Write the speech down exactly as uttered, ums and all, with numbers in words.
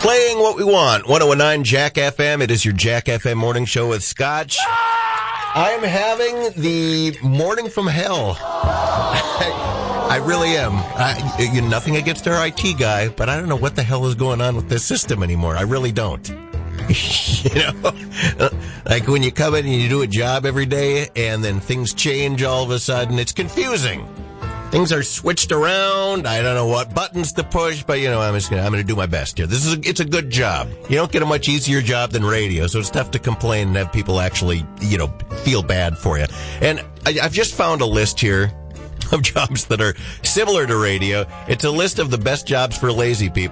Playing what we want. one oh one point nine Jack F M. It is your Jack F M morning show with Scotch. I am having the morning from hell. I, I really am. I, you know, nothing against our I T guy, but I don't know what the hell is going on with this system anymore. I really don't. You know, like when you come in and you do a job every day and then things change all of a sudden, it's confusing. Things are switched around. I don't know what buttons to push, but you know, I'm just gonna, I'm gonna do my best here. This is, a, it's a good job. You don't get a much easier job than radio, so it's tough to complain and have people actually, you know, feel bad for you. And I, I've just found a list here of jobs that are similar to radio. It's a list of the best jobs for lazy people.